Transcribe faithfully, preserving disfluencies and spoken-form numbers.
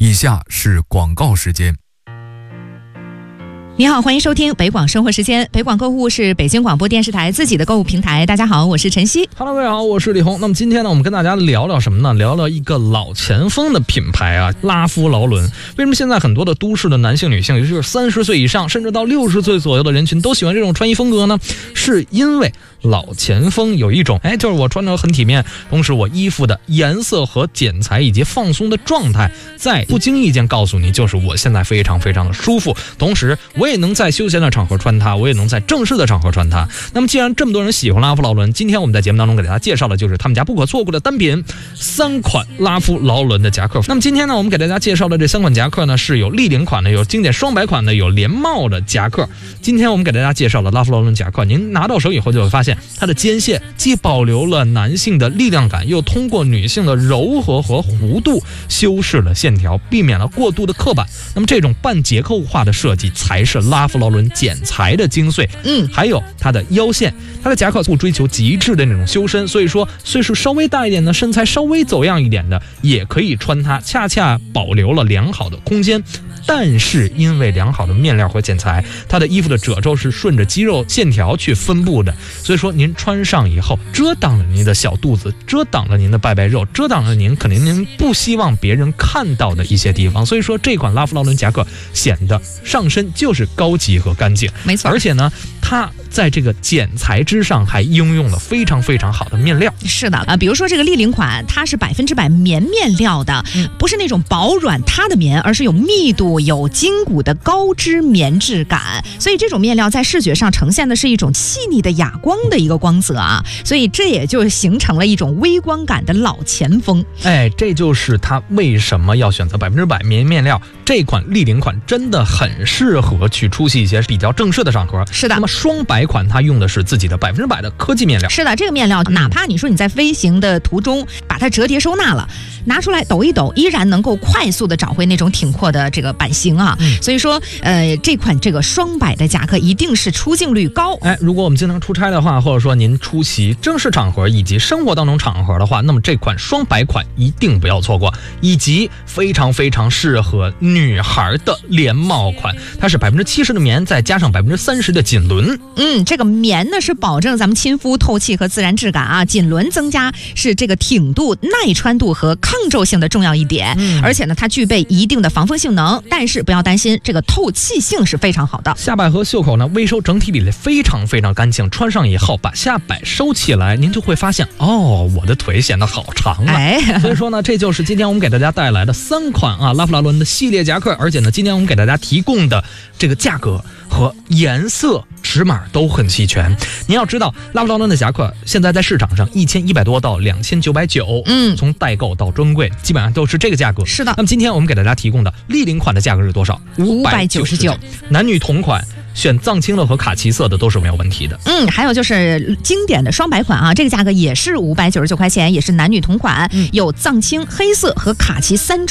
以下是广告时间。 你好，欢迎收听北广生活时间。北广购物是北京广播电视台自己的购物平台。大家好，我是晨曦。 Hello， 各位好，我是李红。那么今天呢，我们跟大家聊聊什么呢？聊聊一个老前锋的品牌啊，拉夫劳伦。为什么现在很多的都市的男性、女性，尤其是三十岁以上，甚至到六十岁左右的人群，都喜欢这种穿衣风格呢？是因为老前锋有一种，哎，就是我穿着很体面，同时我衣服的颜色和剪裁以及放松的状态，在不经意间告诉你，就是我现在非常非常的舒服，同时我也能在休闲的场合穿它，我也能在正式的场合穿它。那么既然这么多人喜欢拉夫劳伦，今天我们在节目当中给大家介绍的就是他们家不可错过的单品，三款拉夫劳伦的夹克。那么今天呢，我们给大家介绍的这三款夹克呢，是有立领款的，有经典双白款的，有连帽的夹克。今天我们给大家介绍的拉夫劳伦夹克，您拿到手以后就会发现它的肩线既保留了男性的力量感，又通过女性的柔和和弧度修饰了线条，避免了过度的刻板。那么这种半结构化的设计才是拉夫劳伦剪裁的精髓。 嗯， 还有它的腰线，它的夹克不追求极致的那种修身，所以说岁数稍微大一点的，身材稍微走样一点的也可以穿它，恰恰保留了良好的空间。但是因为良好的面料和剪裁，它的衣服的褶皱是顺着肌肉线条去分布的，所以说您穿上以后遮挡了您的小肚子，遮挡了您的拜拜肉，遮挡了您肯定您不希望别人看到的一些地方。所以说这款拉夫劳伦夹克显得上身就是高级和干净， 没错。 而且呢，它在这个剪裁之上还应用了非常非常好的面料。 是的啊，比如说这个立领款，它是百分之百棉面料的， 嗯、 不是那种薄软塌的棉，而是有密度、有筋骨的高织棉质感。所以这种面料在视觉上呈现的是一种细腻的哑光的一个光泽啊，所以这也就形成了一种微光感的老前锋。 哎，这就是它为什么要选择百分之百棉面料。这款立领款真的很适合去出席一些比较正式的场合。 是的。 那么双白款它用的是自己的百分之百的科技面料。 是的，这个面料哪怕你说你在飞行的途中把它折叠收纳了，拿出来抖一抖，依然能够快速的找回那种挺阔的这个版型啊。嗯、所以说，呃，这款这个双百的夹克一定是出镜率高。 哎，如果我们经常出差的话，或者说您出席正式场合以及生活当中场合的话，那么这款双白款一定不要错过，以及非常非常适合女孩的连帽款，它是百分之七十的棉，再加上百分之三十的锦纶。 嗯，这个棉呢是保证咱们亲肤、透气和自然质感啊，锦纶增加是这个挺度、耐穿度和抗皱性的重要一点。嗯，而且呢，它具备一定的防风性能，但是不要担心，这个透气性是非常好的。 下摆和袖口呢微收，整体比例非常非常干净，穿上以后把下摆收起来，您就会发现哦，我的腿显得好长啊。 哎， 所以说呢，这就是今天我们给大家带来的三款啊拉夫劳伦的系列夹克，而且呢，今天我们给大家提供的这个价格和颜色尺码都很齐全。您要知道，拉夫劳伦的夹克现在在市场上一千一百多到两千九百九，嗯，从代购到专柜基本上都是这个价格。 是的。 那么今天我们给大家提供的立领款的价格是多少？ 五百九十九， 男女同款。选藏青的和卡其色的都是没有问题的。 嗯，还有就是经典的双白款啊，这个价格也是五百九十九块钱，也是男女同款，嗯、有藏青、黑色和卡其三种。